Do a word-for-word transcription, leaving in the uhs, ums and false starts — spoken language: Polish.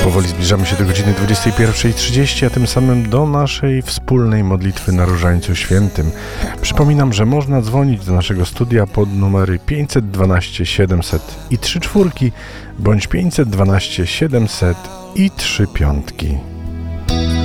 Powoli zbliżamy się do godziny dwudziestej pierwszej trzydzieści, a tym samym do naszej wspólnej modlitwy na Różańcu Świętym. Przypominam, że można dzwonić do naszego studia pod numery pięćset dwanaście siedemset i trzy czwórki bądź pięćset dwanaście siedemset i trzy piątki.